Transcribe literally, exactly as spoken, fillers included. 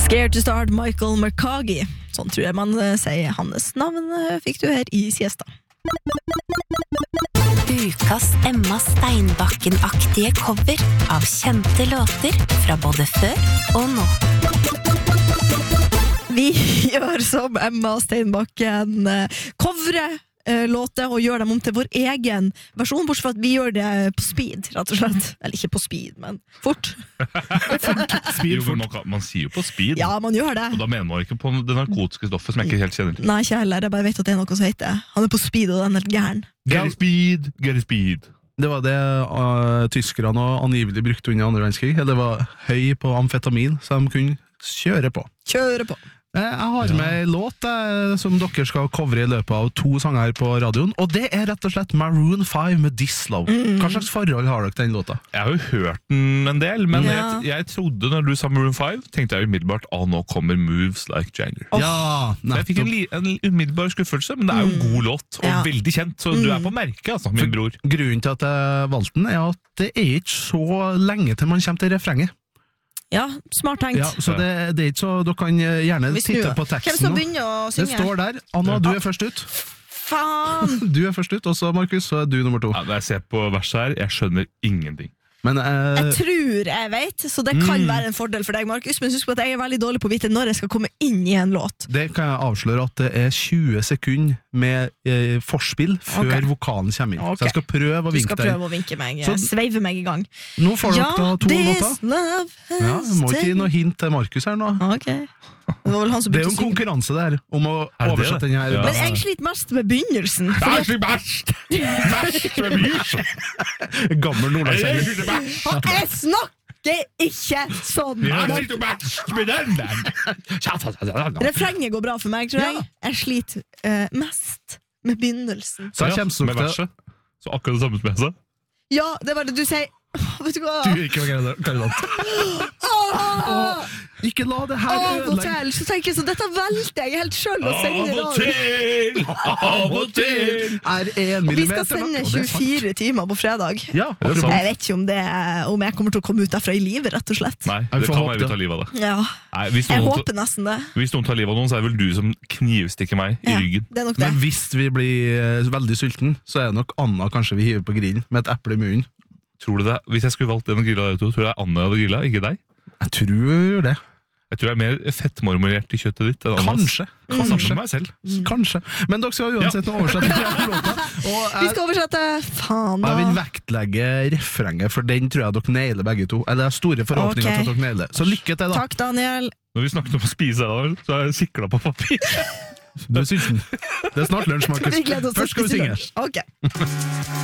Scared to Start, Michael Mercagi. Sånn tror jeg man sier hans navn, fikk du her i siesta. Ukas Emma Steinbakken-aktige cover av kjente låter fra både før og nå. Vi gjør som Emma Steinbakken covre låter og gjør dem om til vår egen versjon, bortsett fra at vi gjør det på speed, rett og slett. Eller ikke på speed, men fort. Speed, jo, fort. Man, kan, man sier jo på speed. Ja, man gjør det. Og da mener man ikke på det narkotiske stoffet som jeg ikke helt kjenner til. Nei, ikke heller. Jeg bare vet at det er noe som heter. Han er på speed, og den er gæren. Get speed, get speed. Det var det uh, tyskerne angivelig brukte under andre verdenskrig. Det var høy på amfetamin, så de kunne kjøre på. Kjøre på. Jeg har med en låt eh, som dere skal covre i løpet av to sanger her på radioen, og det er rett og slett Maroon five med This Love. Mm. Hva slags forhold har dere til den låta? Jeg har jo hørt den en del, men ja. jeg, jeg trodde når du sa Maroon five, tenkte jeg umiddelbart, å, nå kommer Moves Like Jagger. Oh. Ja, jeg fikk en, en umiddelbar skuffelse, men det er jo en god låt, og ja. veldig kjent, så mm. du er på merket, altså, min For bror. Grunnen til at jeg valgte den er at det er ikke så lenge til man kommer til refrenget. Ja, smart tenkt. Ja, så det, det er ikke så, dere kan gjerne titte på teksten. Hvem som begynner å synge? Det står der. Anna, du er først ut. Faen! Du er først ut, og så Markus, så er du nummer to. Ja, når jeg ser på verset her, jeg skjønner ingenting. Men, eh, jeg tror jeg vet, så det kan mm. være en fordel for deg, Markus, men husk på at jeg er veldig dårlig på å vite når jeg skal komme inn i en låt. Det kan jeg avsløre at det er tjue sekunder med eh, forspill før okay. vokalen kommer inn. Okay. Så jeg skal prøve å vinke deg. Du skal prøve å vinke meg, så, sveive meg i gang. Nå får ja, dere da to låter. Ja, du må ikke gi noe hint til Markus her nå. Ok. Det, var vel han som det er jo en konkurranse der om å oversette den her. Ja. Men jeg sliter mest med begynnelsen. Jeg sliter mest! Mest med begynnelsen! Gammel nordlandskjæring. Jeg snakker ikke sånn! Jeg sliter mest med den der! Refrenget går bra for meg, tror jeg. Jeg sliter uh, mest med begynnelsen. Så jeg kommer med verset. Så akkurat det samme som jeg sa. Ja, det var det du sier. Vet du hva? Du er ikke kandidat. Ikke la det her Av og til, så tenker jeg så dette velter jeg helt selv og sender Av og til, av og til Er en Vi skal sende tjuefire timer på fredag. Ja, jeg vet ikke om, det, om jeg kommer til å komme ut derfra i livet, rett og slett. Nei, det kan være vi tar livet av det. Ja. Nei, hvis jeg noen, håper nesten det. Hvis noen tar livet av noen, så er det vel du som knivstikker meg i ja, ryggen. Det er nok det. Men hvis vi blir veldig sulten, så er det nok Anna kanskje vi hiver på grillen med et eple i munnen. Tror du det? Hvis jeg skulle valgt den og grillet deg to, tror jeg Anna hadde grillet, ikke deg? Jeg tror det. Jeg tror jeg er mer fettmarmorert i kjøttet ditt enn Annas. Kanskje. Kanskje. Mm. Meg selv. Kanskje. Men dere skal uansett ja. oversette låta. Vi skal oversette. Faen da. Jeg vil vektlegge refrenget, for den tror jeg dere nailer begge to. Eller jeg har store forhåpninger okay. til at dere nailer. Så lykke til da. Takk, Daniel. Når vi snakket om å spise her, så har jeg siklet på papir. Du er sulten. Det er snart lunsj, Markus. Først skal vi synge. Ok.